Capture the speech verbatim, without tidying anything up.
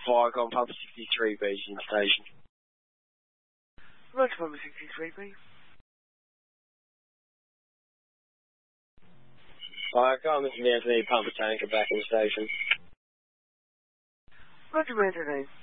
Viacom, Papa sixty-three B, in station. Roger, Papa sixty-three B. Viacom, Mister Anthony, Pump a Tanker back in station. Roger, Anthony.